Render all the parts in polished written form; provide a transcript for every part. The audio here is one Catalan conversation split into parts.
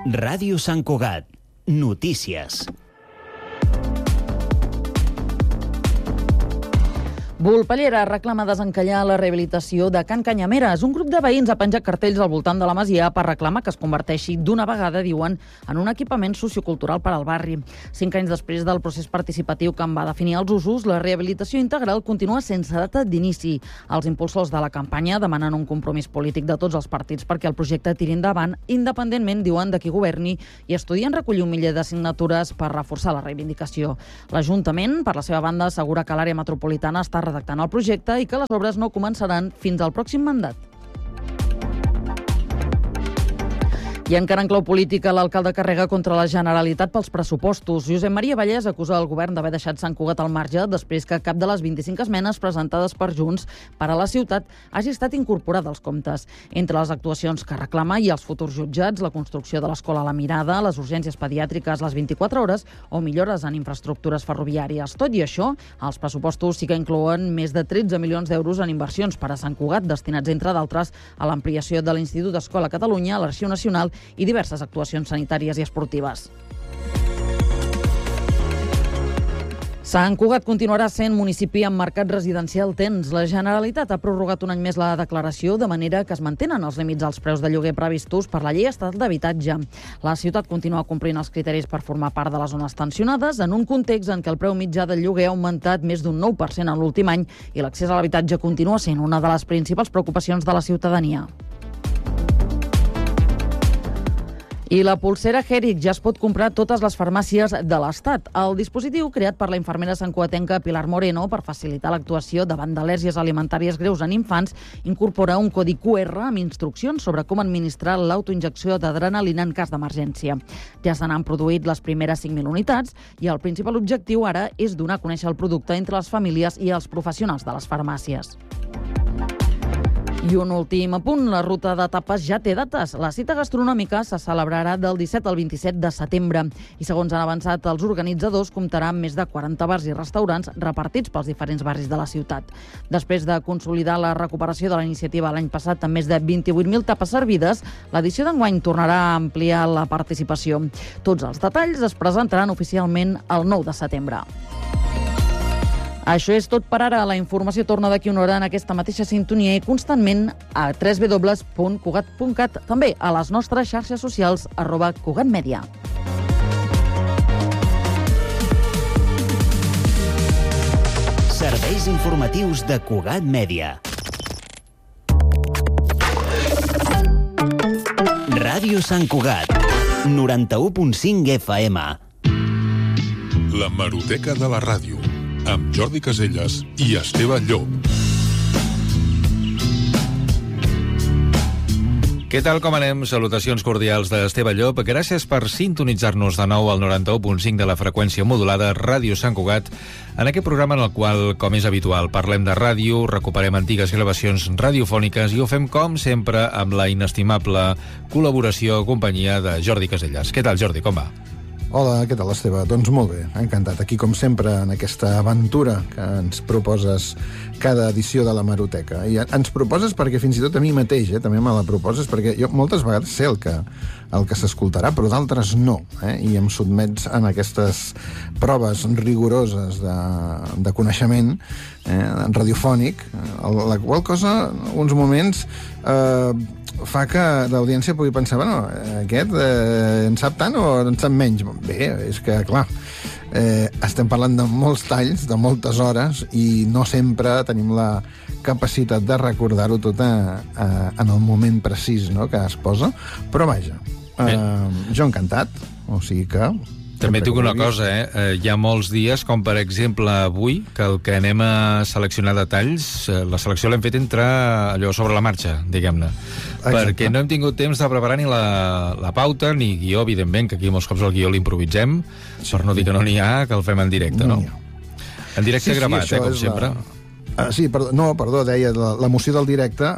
Ràdio Sant Cugat. Notícies. Volpellera reclama desencallar la rehabilitació de Can Canyameres. Un grup de veïns ha penjat cartells al voltant de la masia per reclamar que es converteixi d'una vegada, diuen, en un equipament sociocultural per al barri. 5 anys després del procés participatiu que en va definir els usos, la rehabilitació integral continua sense data d'inici. Els impulsors de la campanya demanen un compromís polític de tots els partits perquè el projecte tiri endavant, independentment, diuen, de qui governi, i estudien recollir 1.000 de signatures per reforçar la reivindicació. L'Ajuntament, per la seva banda, assegura que l'àrea metropolitana està redactant el projecte i que les obres no començaran fins al pròxim mandat. I encara en clau política, l'alcalde carrega contra la Generalitat pels pressupostos. Josep Maria Vallès acusa el govern d'haver deixat Sant Cugat al marge després que cap de les 25 esmenes presentades per Junts per a la ciutat hagi estat incorporada als comptes. Entre les actuacions que reclama hi ha els futurs jutjats, la construcció de l'escola a la Mirada, les urgències pediàtriques, les 24 hores o millores en infraestructures ferroviàries. Tot i això, els pressupostos sí que inclouen més de 13 milions d'euros en inversions per a Sant Cugat, destinats, entre d'altres, a l'ampliació de l'Institut Escola Catalunya, l'Arxiu Nacional i diverses actuacions sanitàries i esportives. Sant Cugat continuarà sent municipi amb mercat residencial tens. La Generalitat ha prorrogat un any més la declaració, de manera que es mantenen els límits als preus de lloguer previstos per la Llei Estatal d'Habitatge. La ciutat continua complint els criteris per formar part de les zones tensionades en un context en què el preu mitjà del lloguer ha augmentat més d'un 9% en l'últim any i l'accés a l'habitatge continua sent una de les principals preocupacions de la ciutadania. I la polsera Heric ja es pot comprar a totes les farmàcies de l'Estat. El dispositiu, creat per la infermera santcugatenca Pilar Moreno per facilitar l'actuació davant d'al·lèrgies alimentàries greus en infants, incorpora un codi QR amb instruccions sobre com administrar l'autoinjecció d'adrenalina en cas d'emergència. Ja se n'han produït les primeres 5.000 unitats i el principal objectiu ara és donar a conèixer el producte entre les famílies i els professionals de les farmàcies. I un últim apunt, la ruta d'etapes ja té dates. La cita gastronòmica se celebrarà del 17 al 27 de setembre i, segons han avançat els organitzadors, comptarà amb més de 40 bars i restaurants repartits pels diferents barris de la ciutat. Després de consolidar la recuperació de la iniciativa l'any passat amb més de 28.000 tapes servides, l'edició d'enguany tornarà a ampliar la participació. Tots els detalls es presentaran oficialment el 9 de setembre. Això és tot per ara. La informació torna d'aquí una hora en aquesta mateixa sintonia i constantment a www.cugat.cat, també a les nostres xarxes socials @cugatmedia. Serveis informatius de Cugat Mèdia. Ràdio Sant Cugat, 91.5 FM. La Hemeroteca de la Ràdio, amb Jordi Caselles i Esteve Llop. Què tal, com anem? Salutacions cordials d'Esteve Llop. Gràcies per sintonitzar-nos de nou al 91.5 de la freqüència modulada Ràdio Sant Cugat, en aquest programa en el qual, com és habitual, parlem de ràdio, recuperem antigues gravacions radiofòniques i ho fem, com sempre, amb la inestimable col·laboració o companyia de Jordi Caselles. Què tal, Jordi? Com va? Hola, què tal, Esteve? Doncs molt bé, encantat. Aquí, com sempre, en aquesta aventura que ens proposes cada edició de la Hemeroteca. I ens proposes perquè fins i tot a mi mateix, també me la proposes, perquè jo moltes vegades sé el que s'escoltarà, però d'altres no. I em sotmets en aquestes proves rigoroses de coneixement radiofònic, la qual cosa, uns moments, fa que l'audiència pugui pensar, bueno, aquest en sap tant o en sap menys? Bé, és que, clar, estem parlant de molts talls, de moltes hores, i no sempre tenim la capacitat de recordar-ho tot en el moment precís, no?, que es posa, però vaja, jo encantat, o sigui que... També et dic una cosa, hi ha molts dies, com per exemple avui, que el que anem a seleccionar detalls, la selecció l'hem fet entre allò sobre la marxa, diguem-ne. Perquè no hem tingut temps de preparar ni la pauta, ni guió, evidentment, que aquí molts cops el guió l'improvisem, per no dir que no n'hi ha, que el fem en directe, no? En directe gravat, com sempre. Sí, perdó, deia, l'emoció del directe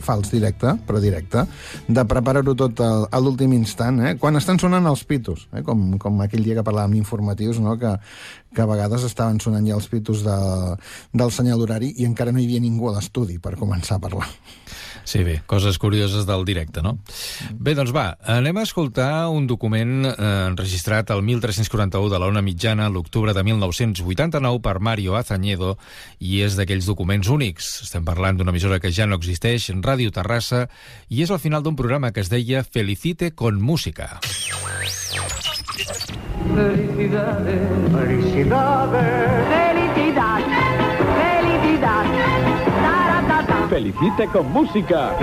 fals directe, però directe, de preparar-ho tot a l'últim instant, quan estan sonant els pitos, com aquell dia que parlàvem d'informatius, no? que a vegades estaven sonant ja els pitos del senyal horari i encara no hi havia ningú a l'estudi per començar a parlar. Sí, bé, coses curioses del directe, no? Bé, doncs va, anem a escoltar un document enregistrat el 1341 de la Ona Mitjana, l'octubre de 1989, per Mario Azañedo, i és d'aquells documents únics. Estem parlant d'una emissora que ja no existeix, Ràdio Terrassa, i és al final d'un programa que es deia Felicite con Música. Felicidades, felicidades, felicidad, felicidad, taratata. Felicite con música.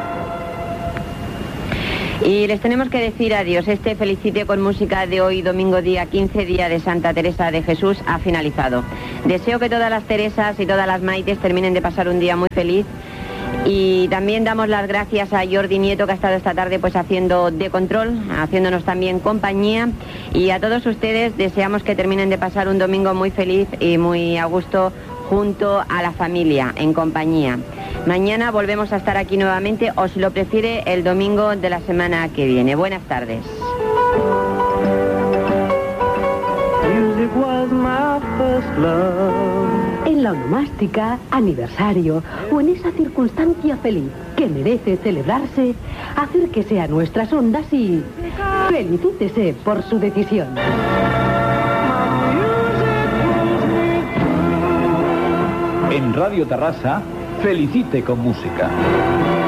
Y les tenemos que decir adiós. Este Felicite con Música de hoy, domingo día 15, día de Santa Teresa de Jesús, ha finalizado. Deseo que todas las Teresas y todas las Maites terminen de pasar un día muy feliz. Y también damos las gracias a Jordi Nieto, que ha estado esta tarde pues haciendo de control, haciéndonos también compañía. Y a todos ustedes deseamos que terminen de pasar un domingo muy feliz y muy a gusto junto a la familia, en compañía. Mañana volvemos a estar aquí nuevamente, o si lo prefiere, el domingo de la semana que viene. Buenas tardes. En la onomástica, aniversario o en esa circunstancia feliz que merece celebrarse, hacer que sea nuestras ondas y felicítese por su decisión. En Radio Terrassa, Felicite con música.